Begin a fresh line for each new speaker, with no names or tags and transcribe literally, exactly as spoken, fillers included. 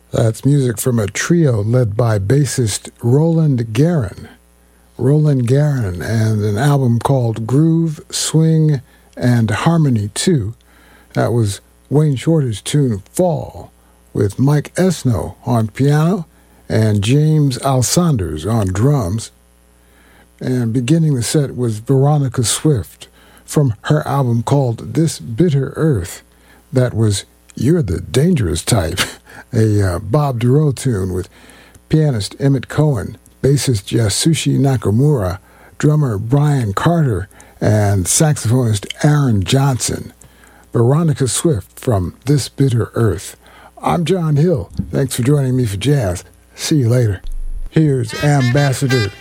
That's music from a trio led by bassist Roland Guerin. Roland Guerin and an album called Groove, Swing, and Harmony two. That was Wayne Shorter's tune Fall, with Mike Esno on piano and James Alsanders on drums. And beginning the set was Veronica Swift from her album called This Bitter Earth. That was You're the Dangerous Type, a uh, Bob Duro tune with pianist Emmett Cohen, bassist Yasushi Nakamura, drummer Brian Carter, and saxophonist Aaron Johnson. Veronica Swift from This Bitter Earth. I'm John Hill. Thanks for joining me for jazz. See you later. Here's Ambassador